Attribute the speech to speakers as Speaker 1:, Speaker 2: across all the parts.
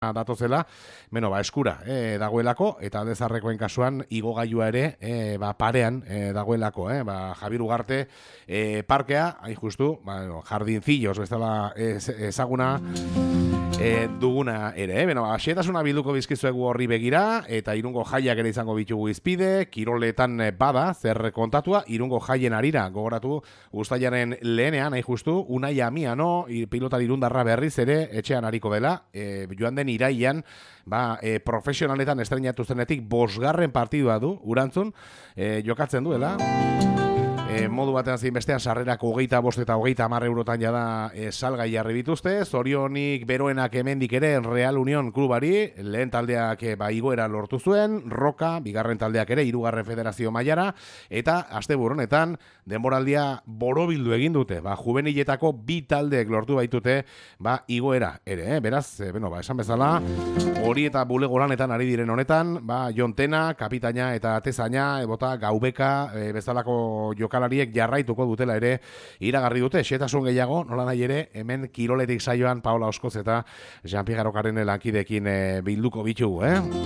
Speaker 1: datozela, eskura dagoelako, eta Aldezarrekoen kasuan igogailua ere parean dagoelako, Javier Ugarte parkea, hain justu, jardincillos, bezala ezaguna duguna ere, xetasuna bilduko bizkizuegu horri begira, eta Irungo jaiak ere izango bitugu izpide, kiroletan bada, zer kontatua, Irungo jaien arira, gogoratu, uztailaren lehenean, hain justu, Unai Amiano, pilotari irundarra berriz ere, etxean ariko dela, joan den iraian, profesionaletan estrenatu zenetik 5. partidua du, urantzun, jokatzen duela. Modu batean zein bestean sarrerak 25 eta 30 eurotan jada salgai jarri bituzte, zorionik beroenak hemendik ere Real Unión klubari, lehen taldeak igoera lortu zuen, Roka, bigarren taldeak ere 3. federazio mailara, eta asteburu honetan denboraldia borobildu egin dute, juveniletako 2 taldeek lortu baitute igoera ere, beraz, esan bezala, hori eta bulego lanetan ari diren honetan, Jontena, Kapitaina eta Atezaina, bota Gaubeka, bezalako jokalariek jarraituko dutela ere iragarri dute, xetasun gehiago, nola nahi ere, hemen kiroletik saioan Paola Oskoz eta Jean-Pierre Garokaren lankidekin bilduko bitugu,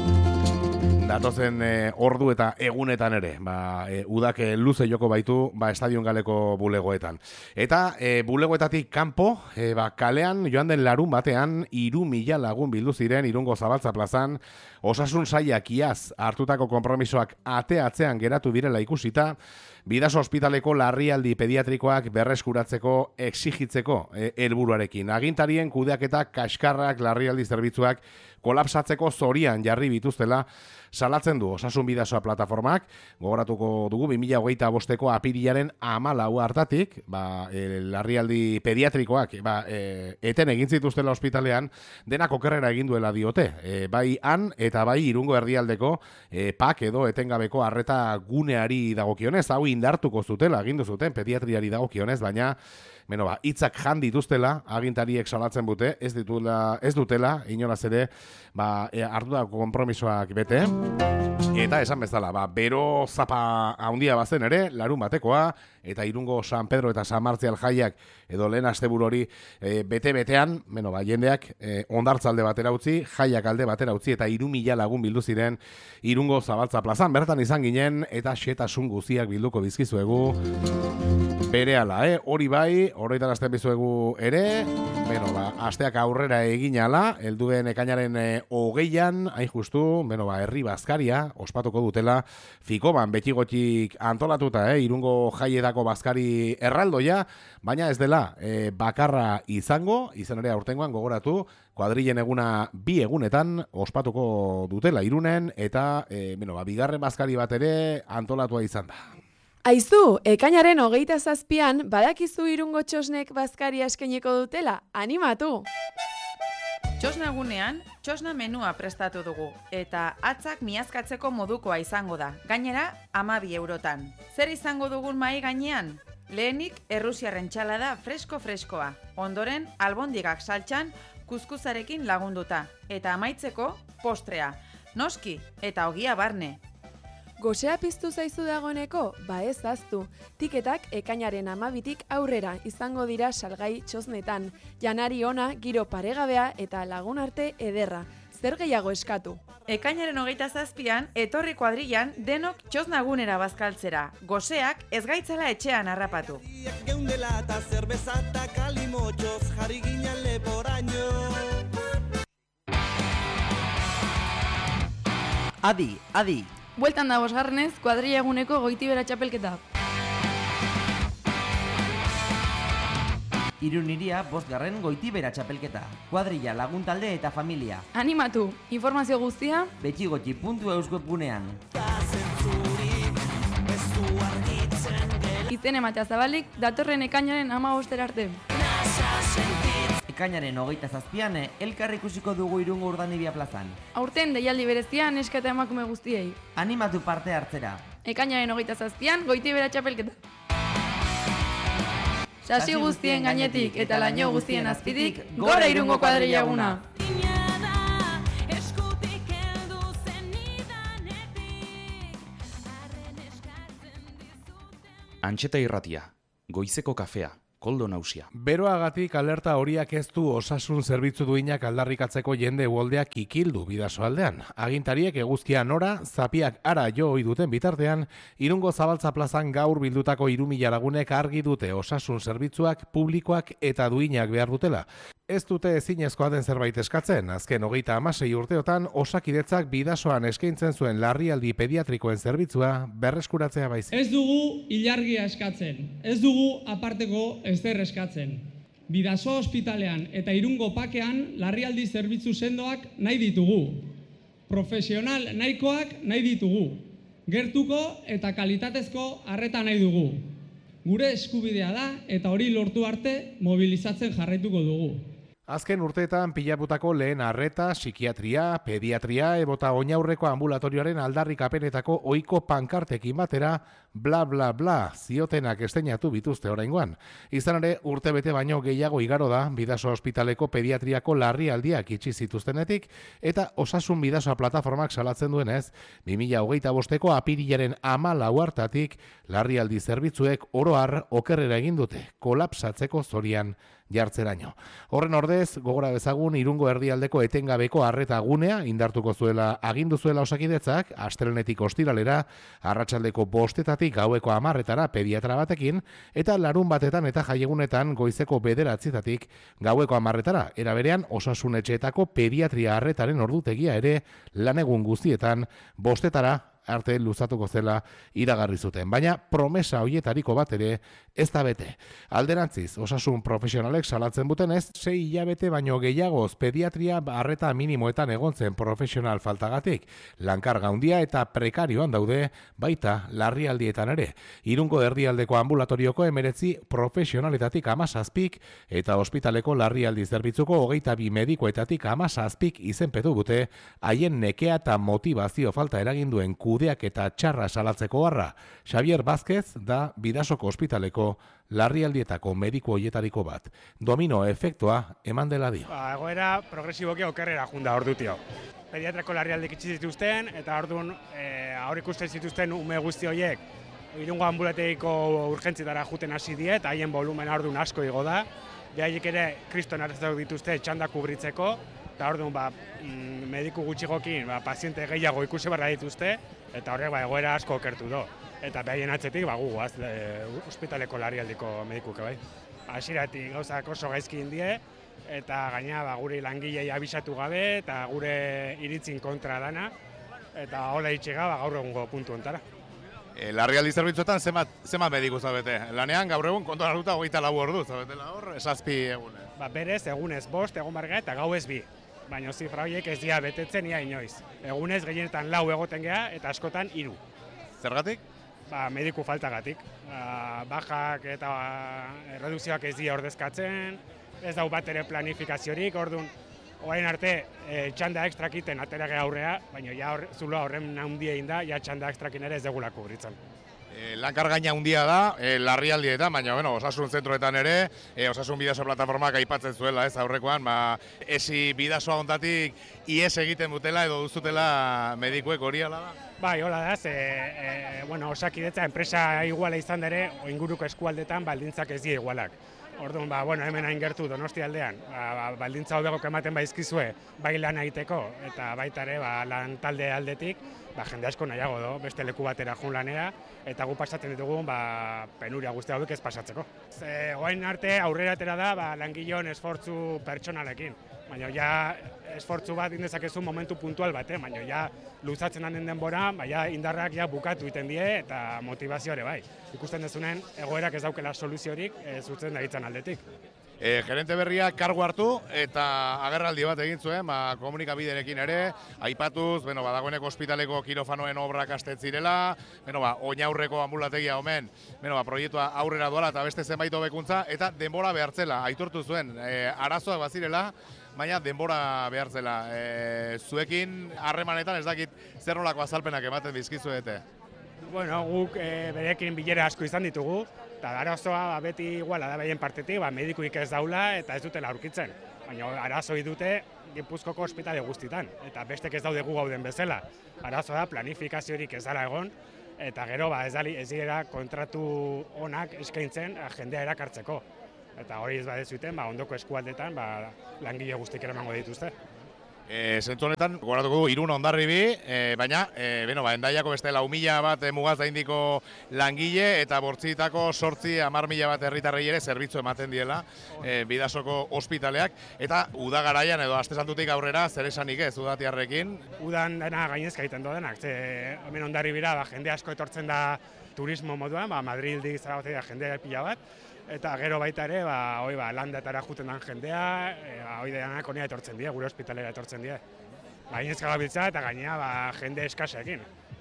Speaker 1: Datozen ordu eta egunetan ere, udak luze joko baitu, estadion galeko bulegoetan. Eta bulegoetatik kanpo, kalean joan den larun batean, 3.000 lagun bildu ziren Irungo Zabaltza plazan, osasun sailak iaz hartutako konpromisoak ateatzean geratu direla ikusita, Bidaso ospitaleko larrialdi pediatrikoak berreskuratzeko exigitzeko helburuarekin. Agintarien kudeaketa kaskarrak larrialdi zerbitzuak kolapsatzeko zorian jarri bituztela salatzen du Osasun Bidasoa plataformak. Gogoratuko dugu 2025ko apirilaren 14 hartatik, larrialdi pediatrikoak eten egin zituztela ospitalean, denak okerrera egin duela diote. Bai han eta bai Irungo erdialdeko pak edo etengabeko arreta guneari dagokionez, hau indartuko zutela, agindu zuten pediatriari dagokionez, baina hitzak jan dituztela, agintariek salatzen dute, ez dutela, inolaz ere, hartutako konpromisoak bete, eta esan bezala, bero zapa handia bazen ere, larun batekoa, eta Irungo San Pedro eta San Martzial jaiak, edo lehen asteburu hori bete-betean, jendeak ondartzalde batera utzi, jaiak alde batera utzi, eta 3.000 lagun bildu ziren Irungo Zabaltza plazan, bertan izan ginen, eta xetasun guziak bilduko bizkizuegu, berehala, hori bai, horretan azten bizuegu ere, asteak aurrera egin ala, helduen ekainaren 20an, hain justu, herri bazkaria, ospatuko dutela, Fikoban betigotik antolatuta, Irungo jaietako bazkari erraldoia, baina ez dela bakarra izan ere aurtengoan gogoratu, kuadrilen eguna 2 egunetan ospatuko dutela Irunen, eta bigarren bazkari bat ere antolatua izan da.
Speaker 2: Aizu, ekainaren 27an badakizu Irungo txosnek bazkaria eskainiko dutela, animatu!
Speaker 3: Txosna egunean, txosna menua prestatu dugu, eta atzak miazkatzeko modukoa izango da, gainera 12 eurotan. Zer izango dugun mai gainean? Lehenik errusiarren txalada fresko-freskoa, ondoren albondigak saltxan kuzkuzarekin lagunduta, eta amaitzeko postrea, noski eta ogia barne.
Speaker 2: Gosea piztu zaizu dagoeneko? Ez ahaztu. Tiketak ekainaren 12tik aurrera izango dira salgai txosnetan. Janari ona, giro paregabea eta lagun arte ederra. Zer gehiago eskatu?
Speaker 3: Ekainaren 27an, etorri kuadrilan denok txosnagunera bazkaltzera. Goseak ez gaitzala etxean harrapatu.
Speaker 4: Adi. Bueltan da 5. kuadrilla eguneko Goitibera txapelketa.
Speaker 5: Irun iria 5. Goitibera txapelketa. Kuadrilla, lagun talde eta familia.
Speaker 4: Animatu, informazio guztia
Speaker 5: betxigotxi.eus webgunean.
Speaker 4: Izen ematea zabalik, datorren ekainaren 15 arte.
Speaker 5: Ekainaren 27an elkarri ikusiko dugu Irungo Urdanibia plazan.
Speaker 4: Aurten deialdi berezia neska eta emakume guztiei.
Speaker 5: Animatu parte hartzera.
Speaker 4: Ekainaren 27an Goitibera txapelketa. Sasi guztien gainetik eta laino guztien azpitik, gora Irungo kuadrilla eguna!
Speaker 6: Antxeta irratia, goizeko kafea, koldo nausia.
Speaker 1: Beroagatik alerta horiak ez du osasun zerbitzu duinak aldarrikatzeko jende uholdeak kikildu Bidasoaldean. Agintariek eguzkia nora, zapiak ara jo ohi duten bitartean, Irungo Zabaltza plazan gaur bildutako 3.000 lagunek argi dute osasun zerbitzuak, publikoak eta duinak behar dutela. Ez dute ezinezkoa den zerbait eskatzen, azken 36 urteotan Osakidetzak Bidasoan eskaintzen zuen larrialdi pediatrikoen zerbitzua berreskuratzea baizik.
Speaker 7: Ez dugu ilargia eskatzen, ez dugu aparteko ezer eskatzen. Bidasoa ospitalean eta Irungo pakean larrialdi zerbitzu sendoak nahi ditugu. Profesional nahikoak nahi ditugu. Gertuko eta kalitatezko arreta nahi dugu. Gure eskubidea da eta hori lortu arte mobilizatzen jarraituko dugu.
Speaker 1: Azken urteetan pilaputako lehen arreta, psikiatria, pediatria, ebota oinaurreko ambulatorioaren aldarrikapenetako ohiko pankartekin batera, bla bla bla, ziotenak esteinatu bituzte oraingoan. Izan ere, urtebete baino gehiago igaro da Bidasoa ospitaleko pediatriako larrialdiak itxi zituztenetik, eta Osasun Bidasoa plataformak salatzen duenez, 2025ko apirilaren 14 hartatik larrialdi zerbitzuek oro har okerrera egin dute, kolapsatzeko zorian jartzeraino. Horren ordez, gogora bezagun Irungo erdialdeko etengabeko arreta gunea indartuko zuela agindu zuela Osakidetzak, astelehenetik ostiralera, arratsaldeko 5:00 gaueko 10:00 pediatra batekin, eta larun batetan eta jaiegunetan goizeko 9:00 gaueko 10:00 era berean osasun etxeetako pediatria arretaren ordutegia ere lanegun guztietan 5:00 arte luzatuko zela iragarri zuten, baina promesa hoietariko bat ere ez da bete. Alderantziz, osasun profesionalek salatzen dutenez, 6 hilabete baino gehiagoz pediatria arreta minimoetan egon zen profesional faltagatik, lankarga handia eta prekarioan daude, baita larrialdietan ere. Irungo erdialdeko ambulatorioko 19 profesionaletatik 17 eta ospitaleko larrialdi zerbitzuko 22 medikoetatik 17 izenpetu dute, haien nekea eta motivazio falta eragin duen kudeak eta txarra salatzeko harra. Xavier Vázquez da Bidasoko ospitaleko larrialdietako mediku hoietariko bat. Domino efektua eman dela dio.
Speaker 8: Egoera progresiboki okerrera junda ordutio. Pediatrako larrialdik itxi zituzten eta orduan aur ikusten zituzten ume guzti horiek Irungo ambulategiko urgentzietara juten hasi die eta haien volumena orduan asko igo da. Behaiek ere kriston arazoak dituzte txanda kubritzeko eta orduan mediku gutxigokin paziente gehiago ikusi barra dituzte eta horrek egoera asko okertu do. Eta behaien atzetik guguaz ospitaleko larrialdiko medikuke bai. Hasieratik gauzak oso gaizki indie eta gaina gure langilei abisatu gabe eta gure iritzin kontra dana eta hola itxega gaur egungo puntu ontara.
Speaker 1: Larrialdi zerbitzuetan zenbat mediku zabete? Lanean gaur egun kontuan hartuta 24 ordu zabetela hor, 7 egunez.
Speaker 8: Berez egunez 5 egon barga eta gauez 2. Baina zifra horiek ez dira betetzen ia inoiz. Egunez gehienetan 4 egoten geha eta askotan 3.
Speaker 1: Zergatik?
Speaker 8: Mediku faltagatik. Bajak eta redukzioak ez dira ordezkatzen, ez dau bat ere planifikaziorik, orduan orain arte txanda ekstrakiten atera geha aurrea, baina ja zuloa horren handia egin da, ja txanda ekstrakin ere ez degula kubritzen.
Speaker 1: Lankargaina handia da, larrialdietan, baina osasun zentroetan ere, Osasun Bidasoa plataformak aipatzen zuela, ez aurrekoan, esi Bidasoa hontatik ies egiten dutela edo duzutela medikuek hori ala da?
Speaker 8: Bai, hola da, Osakidetza enpresa iguala izan ere, inguruko eskualdetan baldintzak ez dira igualak. Orduan, hemen hain gertu Donosti aldean, baldintza hobegok ematen baizkizue bai lan egiteko, eta baita ere lan talde aldetik, jende asko nahiago do, beste leku batera jun lanera, eta gu pasatzen ditugu penuria guzti hauek ez pasatzeko. Oain arte aurrera atera da langileon esfortzu pertsonalekin, baina ja esfortzu bat indezakezu momentu puntual bate, baina ja luzatzen den denbora, indarrak ja bukatu iten die eta motivazio ere bai. Ikusten dezunen egoerak ez daukela soluziorik zutzen dagitzen aldetik.
Speaker 1: Gerente berria kargu hartu eta agerraldi bat egin zuen, komunikabiderekin ere, aipatuz, dagoeneko ospitaleko kirofanoen obrak astet zirela, oinaurreko ambulategia omen, proiektua aurrera doala eta beste zenbait hobekuntza, eta denbora behartzela, aitortu zuen, arazoak bazirela, baina denbora behartzela. Zuekin harremanetan ez dakit zer nolako azalpenak ematen bizkizuete?
Speaker 8: Guk berekin bilera asko izan ditugu, eta arazoa beti iguala da behien partetik, medikuik ez daula eta ez dutela aurkitzen. Baina arazoi dute Gipuzkoko ospitale guztitan, eta bestek ez daude gu gauden bezala. Arazoa da planifikaziorik ez dela egon, eta gero ez dira kontratu onak eskaintzen jendea erakartzeko. Eta hori ez badezuten, ondoko eskualdetan langile guztiak eramango dituzte.
Speaker 1: Zentzu honetan, gogoratuko Irun Hondarribi, baina, Hendaiako beste 4.000 bat mugaz daindiko langile eta bortzitako 10.000 bat herritarrei ere zerbitzu ematen diela Bidasoko ospitaleak. Eta uda garaian edo aste santutik aurrera zer esanik ez udatiarrekin?
Speaker 8: Udan dena gainezka egiten dodenak, hemen Hondarribira jende asko etortzen da turismo moduan, Madrildik Zaragoza jende pila bat. Eta gero baita ere, landetara juten den jendea, hori denak honea etortzen dira, gure ospitalera etortzen dira. Gainezka gabiltza eta gainea jende eskasekin,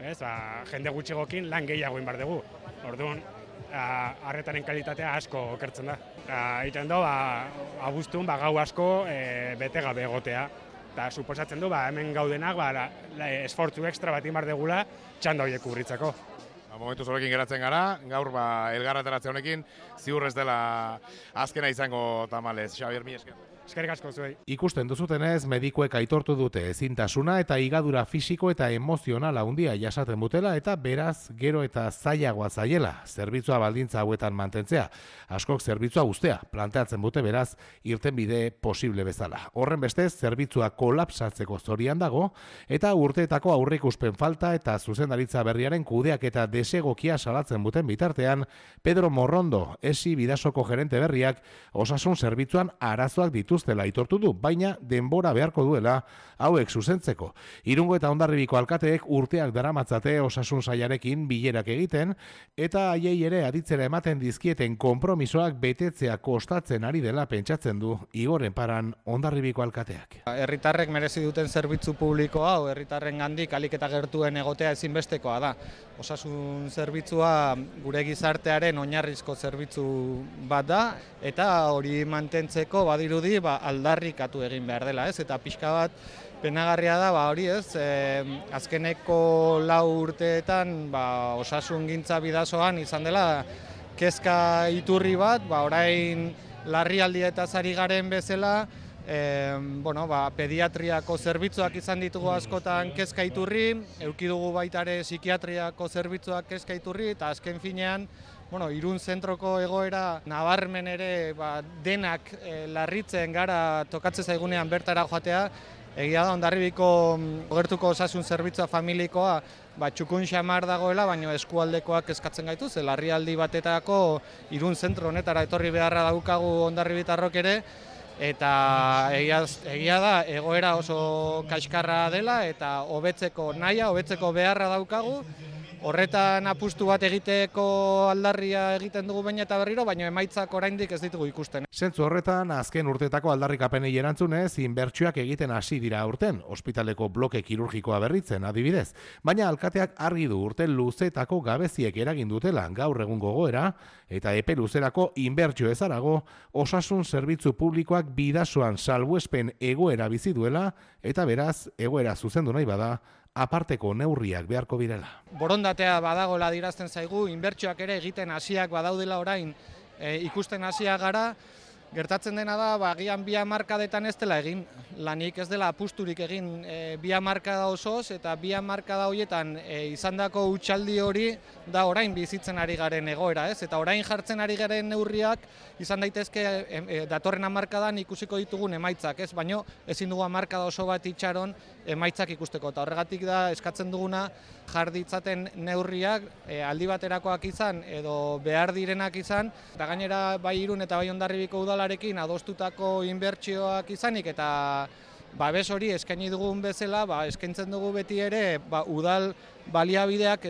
Speaker 8: jende gutxigokin lan gehiago egin behar dugu. Orduan, arretaren kalitatea asko okertzen da. Egiten du, abuztun gau asko bete gabe egotea. Eta suposatzen du, hemen gaudenak esfortzu ekstra bat egin behar dugula txanda horiek kubritzeko.
Speaker 1: Momentu zorekin geratzen gara, gaur elgarretaratze honekin, ziur ez dela azkena izango tamalez. Xabier, mi esker.
Speaker 8: Eskerrik asko zuei.
Speaker 1: Ikusten duzutenez, medikuek aitortu dute ezintasuna eta igadura fisiko eta emozionala handia jasaten dutela eta beraz gero eta zailagoa zaiela zerbitzua baldintza hauetan mantentzea. Askok zerbitzua uztea planteatzen dute beraz irtenbide posible bezala. Horren bestez, zerbitzua kolapsatzeko zorian dago eta urteetako aurreikuspen falta eta zuzendaritza berriaren kudeak eta desegokia salatzen duten bitartean, Pedro Morrondo, ESI Bidasoko gerente berriak, osasun zerbitzuan arazoak dituztela aitortu du, baina denbora beharko duela hauek zuzentzeko. Irungo eta Hondarribiko alkateek urteak daramatzate osasun sailarekin bilerak egiten, eta haiei ere aditzera ematen dizkieten konpromisoak betetzea kostatzen ari dela pentsatzen du Igor Enparan Hondarribiko alkateak.
Speaker 6: Herritarrek merezi duten zerbitzu publikoa, herritarren gandik alik eta gertuen egotea ezinbestekoa da. Osasun zerbitzua gure gizartearen oinarrizko zerbitzu bat da, eta hori mantentzeko badirudi aldarrikatu egin behar dela, ez? Eta pixka bat penagarria da, hori ez, azkeneko 4 urteetan osasun gintza Bidasoan izan dela kezka iturri bat, orain larrialdietaz ari garen bezala, pediatriako zerbitzuak izan ditugu askotan kezka iturri, eduki dugu baita ere psikiatriako zerbitzuak kezka iturri, eta azken finean, Irun zentroko egoera nabarmen ere denak larritzen gara tokatzen zaigunean bertara joatea. Egia da Hondarribiko gertuko osasun zerbitzua familikoa txukun xamar dagoela, baina eskualdekoak eskatzen gaitu, ze larrialdi batetako Irun zentro honetara etorri beharra daukagu hondarribitarrok ere, eta egia da egoera oso kaskarra dela eta hobetzeko nahia, hobetzeko beharra daukagu. Horretan apustu bat egiteko aldarria egiten dugu behin eta berriro, baina emaitzak oraindik ez ditugu ikusten.
Speaker 1: Zentzu horretan, azken urteetako aldarrikapenei erantzunez, inbertsioak egiten hasi dira aurten, ospitaleko bloke kirurgikoa berritzen adibidez. Baina alkateak argi du urte luzetako gabeziek eragin dutela gaur egun gogoera, eta epe luzerako inbertsio ezarago, osasun zerbitzu publikoak Bidasoan salbuespen egoera bizi duela, eta beraz, egoera zuzendu nahi bada, aparteko neurriak beharko birela.
Speaker 6: Borondatea badagoela adierazten zaigu, inbertsioak ere egiten hasiak badaudela orain ikusten hasiak gara, gertatzen dena da, agian 2 hamarkadetan ez dela egin, lanik ez dela apusturik egin 2 hamarkada osoz, eta 2 hamarkada horietan izandako hutsaldi hori da orain bizitzen ari garen egoera, ez? Eta orain jartzen ari garen neurriak izan daitezke datorren hamarkadan ikusiko ditugun emaitzak, ez? Baina ezin dugu hamarkada oso bat itxaron emaitzak ikusteko, eta horregatik da eskatzen duguna jar ditzaten neurriak aldi baterakoak izan edo behar direnak izan, eta gainera bai Irun eta bai Hondarribiko udalarekin adostutako inbertsioak izanik eta babes hori eskaini dugun bezala, eskaintzen dugu beti ere udal baliabideak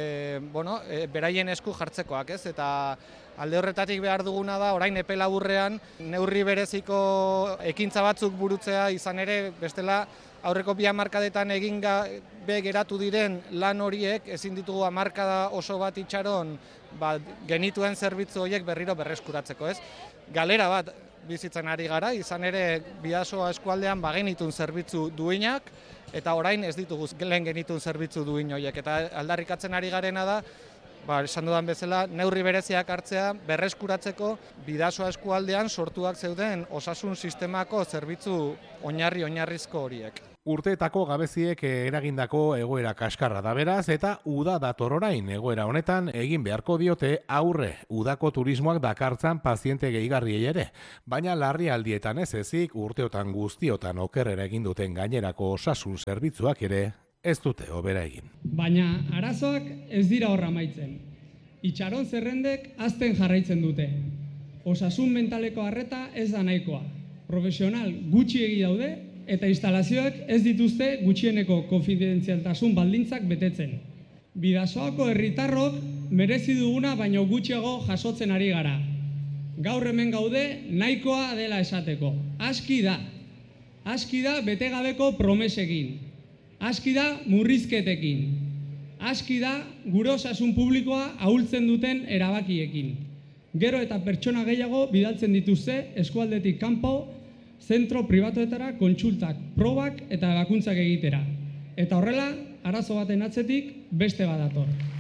Speaker 6: beraien esku jartzekoak, ez? Eta alde horretatik behar duguna da, orain epe laburrean neurri bereziko ekintza batzuk burutzea izan ere, bestela aurreko 2 hamarkadetan egin gabe geratu diren lan horiek ezin ditugu hamarkada oso bat itxaron genituen zerbitzu horiek berriro berreskuratzeko, ez? Galera bat bizitzen ari gara, izan ere Bidasoa eskualdean bagenitun zerbitzu duinak, eta orain ez ditugu lehen genitun zerbitzu duin horiek, eta aldarrikatzen ari garena da, esan dudan bezala, neurri bereziak hartzea berreskuratzeko Bidasoa eskualdean sortuak zeuden osasun sistemako zerbitzu oinarrizko horiek.
Speaker 1: Urteetako gabeziek eragindako egoera kaskarra da beraz, eta uda dator orain egoera honetan egin beharko diote aurre udako turismoak dakartzan paziente gehigarriei ere. Baina larrialdietan ez ezik urteotan guztiotan okerrera egin duten gainerako osasun zerbitzuak ere ez dute hobera egin.
Speaker 7: Baina arazoak ez dira horra amaitzen. Itxaron zerrendek azten jarraitzen dute. Osasun mentaleko arreta ez da nahikoa. Profesional gutxiegi daude, eta instalazioek ez dituzte gutxieneko konfidentzialtasun baldintzak betetzen. Bidasoako herritarrok merezi duguna baino gutxiago jasotzen ari gara. Gaur hemen gaude nahikoa dela esateko. Aski da betegabeko promesekin. Aski da murrizketekin. Aski da gure osasun publikoa ahultzen duten erabakiekin. Gero eta pertsona gehiago bidaltzen dituzte eskualdetik kanpo zentro pribatuetara kontsultak, probak eta ebakuntzak egitera. Eta horrela, arazo baten atzetik beste badator.